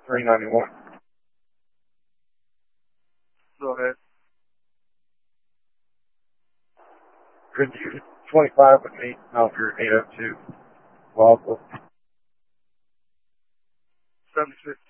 391. Go ahead. Could you 25 with me? Mountaineer 802. Wildwood. 76